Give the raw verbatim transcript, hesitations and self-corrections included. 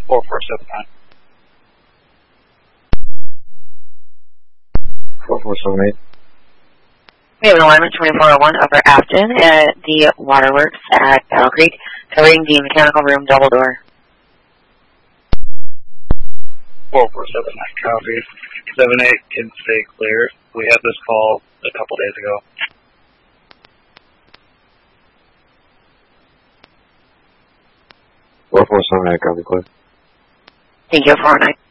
four four seven nine. four four seven eight. We have an alignment twenty-four oh one Upper Afton at the Waterworks at Battle Creek, covering the mechanical room double door. four four seven nine, copy. seven eight can stay clear. We had this call a couple days ago. four four seven eight, copy, clear. Thank you, four oh nine.